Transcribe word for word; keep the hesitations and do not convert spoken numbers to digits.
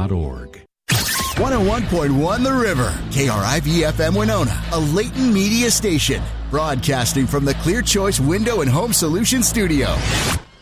dot org. one oh one point one The River, K R I V F M Winona, a Leighton Media station, broadcasting from the Clear Choice Window and Home Solutions studio.